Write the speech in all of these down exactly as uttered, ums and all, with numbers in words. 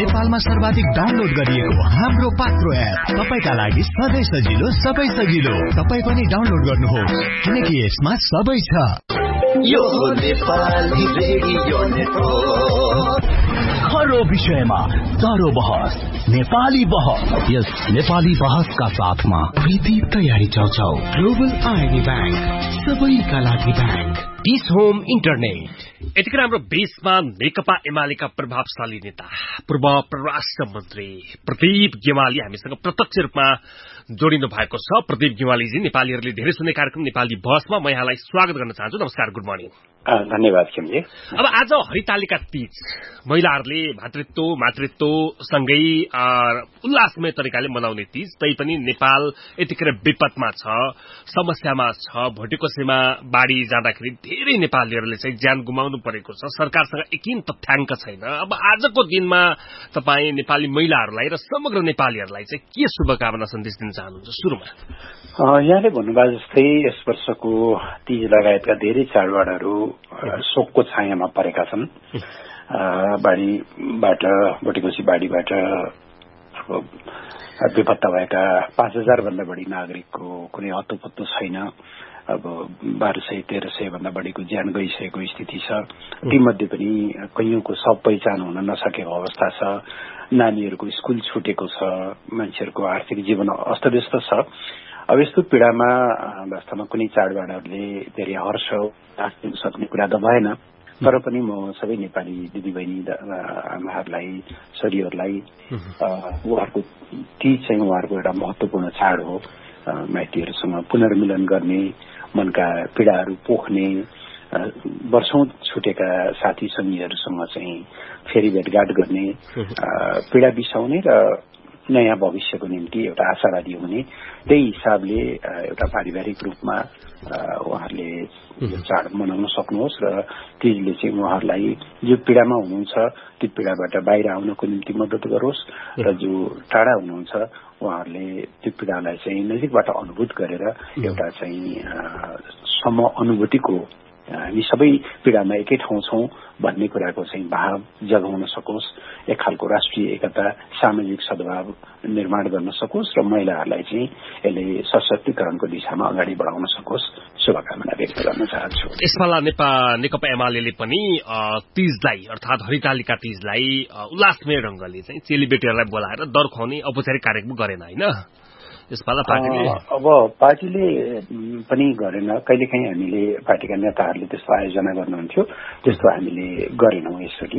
नेपालमा सर्वाधिक डाउनलोड गरिएको हाम्रो पात्रो एप तपाईका लागि सधैँ सजिलो सबै सजिलो। तपाई पनि डाउनलोड गर्नुहोस् किनकि यसमा सबै छ। यो नेपाली रेडियो नेटवर्क हर विषयमा दरो बहस नेपाली बहस। यस नेपाली बहसका साथमा विधि तयारी चौचौ ग्लोबल आइडी ब्याङ्क सबैका लागि ब्याङ्क पीस होम इन्टरनेट। यतिखेर हाम्रो बेसमा नेकपा एमालेका प्रभावशाली नेता पूर्व परराष्ट्र मन्त्री प्रदीप गेवाली हामीसँग प्रत्यक्ष रूपमा जोडिनु भएको छ। प्रदीप गेवालीजी, नेपालीहरूले धेरै सुन्ने कार्यक्रम नेपाली बहसमा म यहाँलाई स्वागत गर्न चाहन्छु। नमस्कार, गुड मर्निङ। धन्यवाद खेमजी। अब आज हरितालिका तीज महिलाहरूले भातृत्व मातृत्व सँगै उल्लासमय तरिकाले मनाउने तीज, तैपनि नेपाल यतिखेर विपदमा छ, समस्यामा छ। भोटेकोसेमा बाढी जाँदाखेरि धेरै नेपालीहरूले चाहिँ ज्यान गुमाउनु परेको छ। सरकारसँग एकिन तथ्याङ्क छैन। अब आजको दिनमा तपाई नेपाली महिलाहरूलाई र समग्र नेपालीहरूलाई चाहिँ के शुभकामना सन्देश दिन चाहनुहुन्छ? सुरुमा यहाँले भन्नुभयो जस्तै यस वर्षको तीज लगायतका धेरै चाडबाडहरू शोकको छायामा परेका छन्। बाढीबाट भोटेकोसी बाढीबाट बेपत्ता भएका पाँच हजार भन्दा बढी नागरिकको कुनै हत्तोपत्तो छैन। अब बाह्र सय तेह्र सय भन्दा बढीको ज्यान गइसकेको स्थिति छ। तीमध्ये पनि कैयौंको सब पहिचान हुन नसकेको अवस्था छ। नानीहरूको स्कूल छुटेको छ। मान्छेहरूको आर्थिक जीवन अस्तव्यस्त छ। अब यस्तो पीड़ामा वास्तवमा कुनै चाडबाडहरूले धेरै हर्ष दिन सक्ने कुरा त भएन। तर पनि म सबै नेपाली दिदीबहिनी आमाहरूलाई छोरीहरूलाई उहाँहरूको तीज चाहिँ उहाँहरूको एउटा महत्वपूर्ण चाड हो। माइतीहरूसँग पुनर्मिलन गर्ने, मनका पीड़ाहरू पोख्ने, वर्षौं छुटेका साथी सङ्गीहरूसँग चाहिँ फेरि भेटघाट गर्ने, पीड़ा बिसाउने र नयाँ भविष्यको निम्ति एउटा आशावादी हुने, त्यही हिसाबले एउटा पारिवारिक रूपमा उहाँहरूले चाड मनाउन सक्नुहोस् र तीजले चाहिँ उहाँहरूलाई जो पीड़ामा हुनुहुन्छ त्यो पीड़ाबाट बाहिर आउनको निम्ति मद्दत गरोस् र जो टाढा हुनुहुन्छ उहाँहरूले त्यो पीड़ालाई चाहिँ नजिकबाट अनुभूत गरेर एउटा चाहिँ सम अनुभूतिको हामी सबै पीड़ामा एकै ठाउँ छौं भन्ने कुराको चाहिँ भाव जगाउन सकोस्, एक खालको राष्ट्रिय एकता सामाजिक सद्भाव निर्माण गर्न सकोस् र महिलाहरूलाई चाहिँ यसले सशक्तिकरणको दिशामा अगाडि बढाउन सकोस्, शुभकामना व्यक्त गर्न चाहन्छु। यसपाला नेपा नेकपा एमाले पनि तीजलाई अर्थात हरितालिका तीजलाई उल्लासमय ढंगले चाहिँ चेलीबेटीहरूलाई बोलाएर दर खुवाउने औपचारिक कार्यक्रम गरेन हैन? यसपाला पार्टीले अब पार्टीले पनि गरेन। कहिलेकाहीँ हामीले पार्टीका नेताहरूले त्यस्तो आयोजना गर्नुहुन्थ्यो, त्यस्तो हामीले गरेनौं यसरी।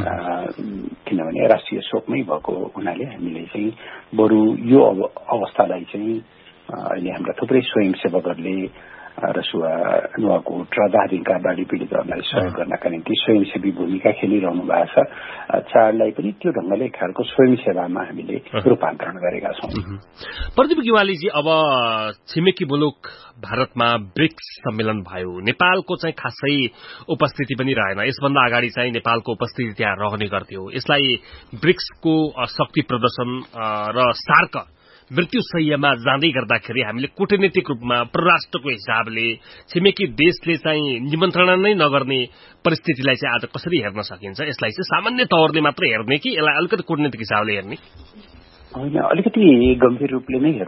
किनभने राष्ट्रिय शोकमै भएको हुनाले हामीले चाहिँ बरु यो अवस्थालाई चाहिँ अहिले हाम्रा थुप्रै स्वयंसेवकहरूले रसुवा नुवाकोट र दार्जिलिङका बाढी पीड़ितहरूलाई सहयोग गर्नका निम्ति स्वयंसेवी भूमिका खेलिरहनु भएको छ। चाडलाई पनि त्यो ढंगले खालको स्वयंसेवामा हामीले रूपान्तरण गरेका छौं। प्रदीप गेवालीजी, अब छिमेकी मुलुक भारतमा ब्रिक्स सम्मेलन भयो, नेपालको चाहिँ खासै उपस्थिति पनि रहेन। यसभन्दा अगाडि चाहिँ नेपालको उपस्थिति त्यहाँ रहने गर्थ्यो। यसलाई ब्रिक्सको शक्ति प्रदर्शन र सार्क मृत्युशय्यामा जाँदै गर्दाखेरि हामीले कूटनीतिक रूपमा परराष्ट्रको हिसाबले छिमेकी देशले चाहिँ निमन्त्रणा नै नगर्ने परिस्थितिलाई चाहिँ आज कसरी हेर्न सकिन्छ? यसलाई चाहिँ सामान्य तवरले मात्र हेर्ने कि यसलाई अलिकति कूटनीतिक हिसाबले हेर्ने? होइन, अलिकति गम्भीर रूपले नै